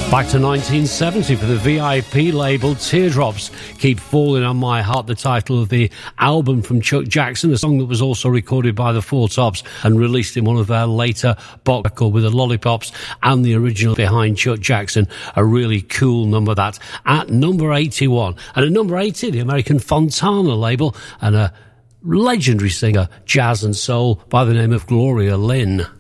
Back to 1970 for the VIP label, Teardrops Keep Falling on My Heart, the title of the album from Chuck Jackson, a song that was also recorded by the Four Tops and released in one of their later box records with the Lollipops and the original behind Chuck Jackson. A really cool number, that, at number 81. And at number 80, the American Fontana label and a legendary singer, jazz and soul, by the name of Gloria Lynne.